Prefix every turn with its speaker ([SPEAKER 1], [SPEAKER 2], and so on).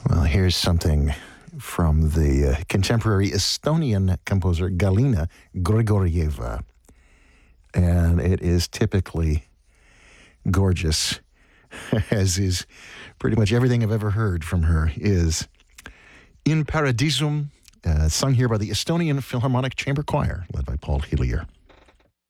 [SPEAKER 1] Well, here's something from the contemporary Estonian composer Galina Grigorieva. And it is typically gorgeous, as is pretty much everything I've ever heard from her, is In Paradisum, sung here by the Estonian Philharmonic Chamber Choir, led by Paul Hillier.